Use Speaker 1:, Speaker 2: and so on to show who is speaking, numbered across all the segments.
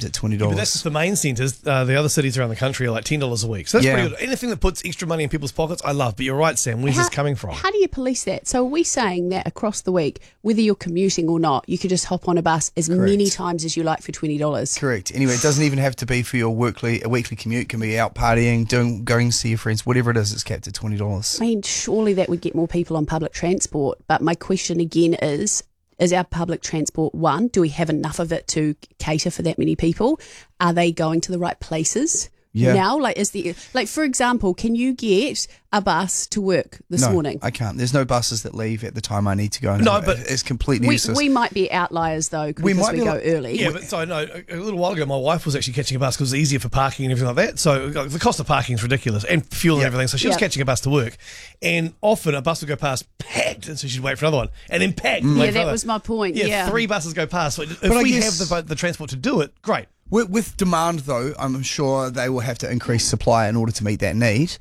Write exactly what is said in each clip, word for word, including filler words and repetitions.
Speaker 1: capped at twenty dollars.
Speaker 2: Yeah, but that's just the main centres. Uh, the other cities around the country are like ten dollars a week. So that's
Speaker 1: Yeah.
Speaker 2: pretty good. Anything that puts extra money in people's pockets, I love. But you're right, Sam. Where's
Speaker 3: How-
Speaker 2: this coming from?
Speaker 3: How do you police that? So are we saying that across the week, whether you're commuting or not, you could just hop on a bus as
Speaker 1: Correct.
Speaker 3: many times as you like for twenty dollars?
Speaker 1: Correct. Anyway, it doesn't even have to be for your weekly, a weekly commute. It can be out partying, doing, going to see your friends, whatever it is, it's capped at twenty dollars.
Speaker 3: I mean, surely that would get more people on public transport. But my question again is, is our public transport, one, do we have enough of it to cater for that many people? Are they going to the right places?
Speaker 1: Yeah.
Speaker 3: Now, like, is the like for example, can you get a bus to work this
Speaker 1: no,
Speaker 3: morning?
Speaker 1: I can't. There's no buses that leave at the time I need to go.
Speaker 2: No, but
Speaker 1: it's completely
Speaker 3: We,
Speaker 1: useless.
Speaker 3: we might be outliers though because
Speaker 1: We
Speaker 3: we,
Speaker 1: might be
Speaker 3: go
Speaker 1: like-
Speaker 3: early.
Speaker 2: Yeah, but so no, a a little while ago, my wife was actually catching a bus because it was easier for parking and everything like that. So like, the cost of parking is ridiculous and fuel and
Speaker 1: Yep.
Speaker 2: everything. So she was
Speaker 3: Yep.
Speaker 2: catching a bus to work, and often a bus would go past packed, and so she'd wait for another one, and then packed. and wait
Speaker 3: Yeah,
Speaker 2: for
Speaker 3: that
Speaker 2: another.
Speaker 3: was my point.
Speaker 2: Yeah,
Speaker 3: Yeah,
Speaker 2: three buses go past. So if
Speaker 1: But I
Speaker 2: we
Speaker 1: guess-
Speaker 2: have the, the transport to do it, great.
Speaker 1: With, with demand, though, I'm sure they will have to increase supply in order to meet that need.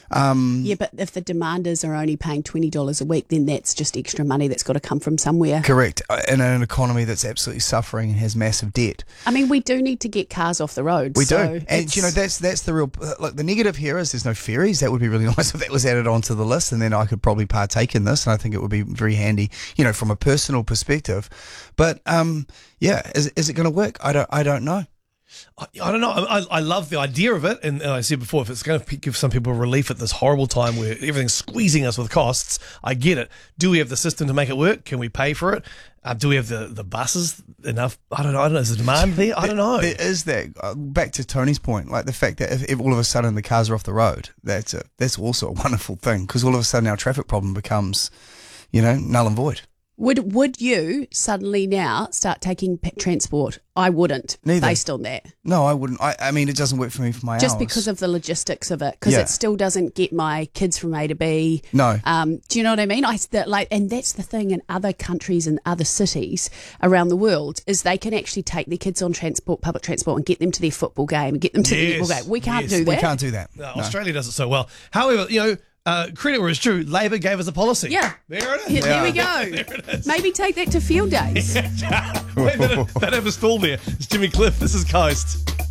Speaker 1: Um,
Speaker 3: Yeah, but if the demanders are only paying twenty dollars a week, then that's just extra money that's got to come from somewhere.
Speaker 1: correct. Uh, In an economy that's absolutely suffering and has massive debt.
Speaker 3: I mean, we do need to get cars off the road.
Speaker 1: We
Speaker 3: so
Speaker 1: do. And,
Speaker 3: it's-
Speaker 1: you know, that's that's the real... Like, the negative here is there's no ferries. That would be really nice if that was added onto the list, and then I could probably partake in this, and I think it would be very handy, you know, from a personal perspective. But, um, yeah, is, is it going to work? I don't, I don't know.
Speaker 2: I, I don't know. I, I love the idea of it, and, and I said before, if it's going to give some people relief at this horrible time where everything's squeezing us with costs, I get it. Do we have the system to make it work? Can we pay for it? Uh, do we have the, the buses enough? I don't know. I don't know. Is the demand there? I don't know.
Speaker 1: There is that. Uh, back to Tony's point, like the fact that if, if all of a sudden the cars are off the road, that's a, that's also a wonderful thing, because all of a sudden our traffic problem becomes, you know, null and void.
Speaker 3: Would would you suddenly now start taking p- transport? I wouldn't,
Speaker 1: Neither.
Speaker 3: based on that.
Speaker 1: No, I wouldn't. I, I mean, it doesn't work for me for my
Speaker 3: Just
Speaker 1: hours.
Speaker 3: because of the logistics of it, because
Speaker 1: Yeah.
Speaker 3: it still doesn't get my kids from A to B.
Speaker 1: No.
Speaker 3: Um, do you know what I mean? I that like, and that's the thing in other countries and other cities around the world is they can actually take their kids on transport, public transport, and get them to their football game, and get them to
Speaker 2: Yes,
Speaker 3: the netball game. We can't
Speaker 2: yes.
Speaker 3: do that.
Speaker 1: we can't do that.
Speaker 2: No,
Speaker 1: No.
Speaker 2: Australia does it so well. However, you know, uh, credit where it's true, Labor gave us a policy.
Speaker 3: Yeah.
Speaker 2: There it is.
Speaker 3: Yeah, there we
Speaker 1: Yeah.
Speaker 3: go.
Speaker 2: There it is.
Speaker 3: Maybe take that to field days.
Speaker 2: Wait, that, that have a stall there. It's Jimmy Cliff. This is Coast.